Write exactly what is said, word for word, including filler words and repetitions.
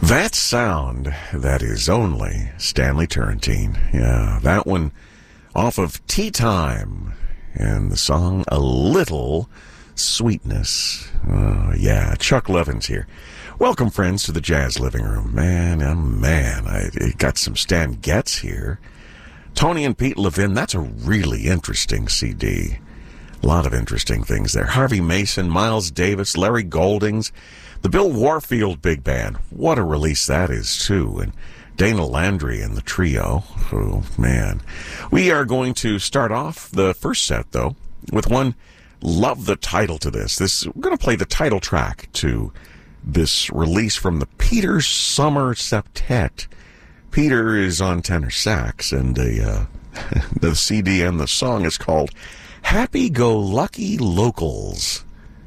That sound, that is only Stanley Turrentine. Yeah, that one off of Tea Time and the song A Little Sweetness. Oh, yeah, Chuck Levin's here. Welcome, friends, to the Jazz Living Room. Man, oh, man, I, I got some Stan Getz here. Tony and Pete Levin, that's a really interesting C D. A lot of interesting things there. Harvey Mason, Miles Davis, Larry Goldings, the Bill Warfield Big Band. What a release that is, too. And Dana Landry and the trio. Oh, man. We are going to start off the first set, though, with one. Love the title to this. This we're going to play the title track to this release from the Peter Summer Septet. Peter is on tenor sax, and the, uh, the C D and the song is called Happy Go Lucky Locals.